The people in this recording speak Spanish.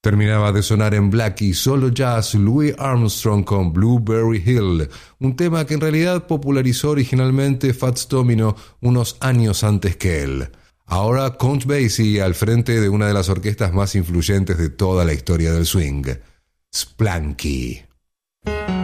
Terminaba de sonar en Blackie Solo Jazz Louis Armstrong con Blueberry Hill, un tema que en realidad popularizó originalmente Fats Domino unos años antes que él. Ahora Count Basie al frente de una de las orquestas más influyentes de toda la historia del swing, Splanky.